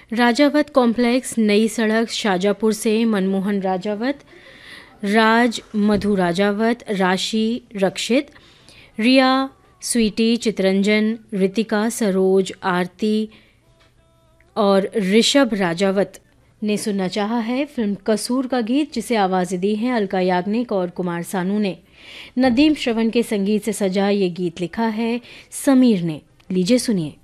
Rajawat complex, नई सड़क, शाजापुर से मनमोहन राजावत, राज मधु राजावत, राशि रक्षित, रिया स्वीटी, चितरंजन, रितिका, सरोज, आरती और ऋषभ राजावत ने सुनना चाहा है फिल्म कसूर का गीत, जिसे आवाज़ें दी हैं अलका याग्निक और कुमार सानू ने। नदीम श्रवण के संगीत से सजा ये गीत लिखा है समीर ने। लीजिए सुनिए।